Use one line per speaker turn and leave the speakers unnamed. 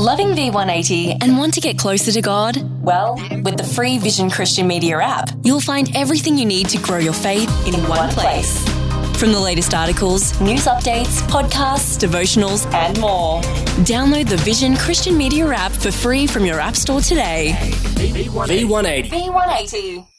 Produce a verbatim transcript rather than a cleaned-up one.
Loving V one eighty
and want to get closer to God?
Well, with the free Vision Christian Media app,
you'll find everything you need to grow your faith in, in one, one place. place. From the latest articles,
news updates, podcasts,
devotionals,
and more.
Download the Vision Christian Media app for free from your app store today.
V one eighty.
V one eighty.